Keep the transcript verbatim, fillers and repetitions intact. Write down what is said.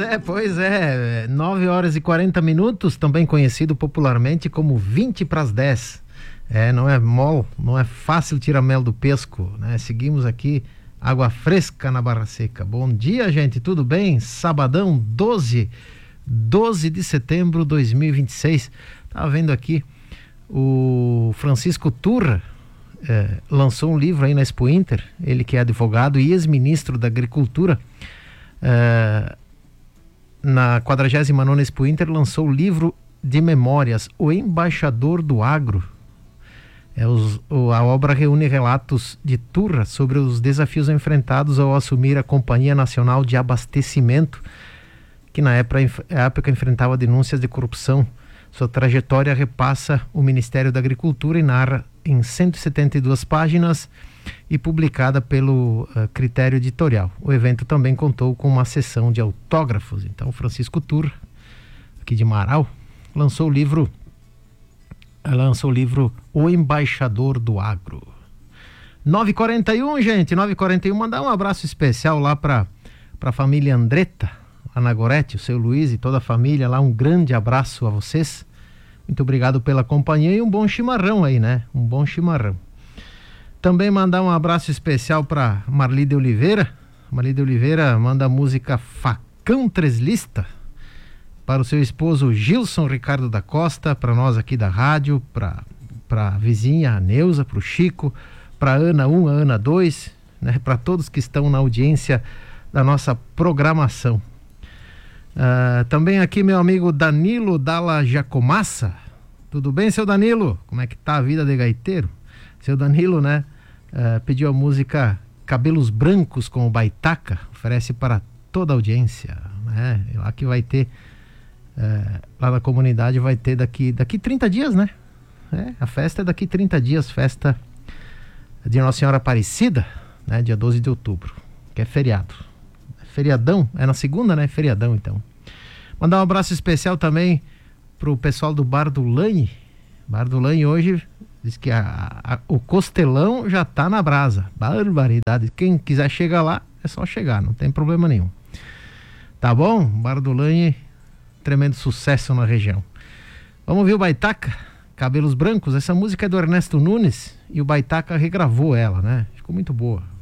é, pois é. nove horas e quarenta minutos, também conhecido popularmente como vinte para as dez. É, não é mol, não é fácil tirar mel do pesco, né? Seguimos aqui, água fresca na Barra Seca. Bom dia, gente, tudo bem? Sabadão, doze de setembro de dois mil e vinte e seis. Tava vendo aqui, o Francisco Turra é, lançou um livro aí na Expo Inter, ele que é advogado e ex-ministro da Agricultura. É, na quadragésima nona Expo Inter lançou o livro de memórias O Embaixador do Agro. É, os, o, a obra reúne relatos de Turra sobre os desafios enfrentados ao assumir a Companhia Nacional de Abastecimento, que na época, época enfrentava denúncias de corrupção. Sua trajetória repassa o Ministério da Agricultura e narra em cento e setenta e duas páginas e publicada pelo uh, Critério Editorial. O evento também contou com uma sessão de autógrafos. Então, Francisco Turra, aqui de Marau, lançou o livro lançou o livro O Embaixador do Agro. nove e quarenta e um, gente, nove e quarenta e um, mandar um abraço especial lá para a família Andretta, lá na Gorete, o seu Luiz e toda a família lá, um grande abraço a vocês. Muito obrigado pela companhia e um bom chimarrão aí, né? Um bom chimarrão. Também mandar um abraço especial para Marli de Oliveira. Marli de Oliveira manda a música Facão Treslista para o seu esposo Gilson Ricardo da Costa, para nós aqui da rádio, para para a vizinha a Neuza, para o Chico, para a Ana um, a Ana dois, né? Para todos que estão na audiência da nossa programação. Uh, também aqui meu amigo Danilo Dalla Jacomassa. Tudo bem, seu Danilo? Como é que tá a vida de gaiteiro? Seu Danilo, né, uh, pediu a música Cabelos Brancos com o Baitaca, oferece para toda a audiência, né? Lá que vai ter, uh, lá na comunidade vai ter daqui, daqui trinta dias, né? É, a festa é daqui trinta dias, festa de Nossa Senhora Aparecida, né, dia doze de outubro, que é feriado. Feriadão, é na segunda, né? Feriadão, então. Mandar um abraço especial também pro pessoal do Bar do Lane. Bar do Lane hoje diz que a, a, o costelão já tá na brasa. Barbaridade. Quem quiser chegar lá, é só chegar, não tem problema nenhum. Tá bom? Bar do Lane, tremendo sucesso na região. Vamos ver o Baitaca, Cabelos Brancos. Essa música é do Ernesto Nunes e o Baitaca regravou ela, né? Ficou muito boa.